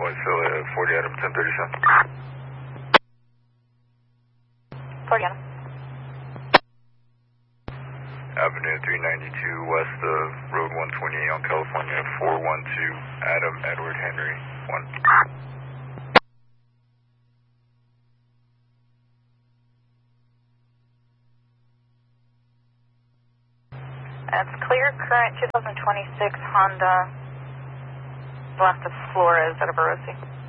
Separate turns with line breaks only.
Philly, 40 Adam 1037.
40 Adam.
Avenue 392 west of Road 128 on California, 412 Adam Edward Henry 1.
That's clear. Current 2026 Honda left of Flores at a Barosi.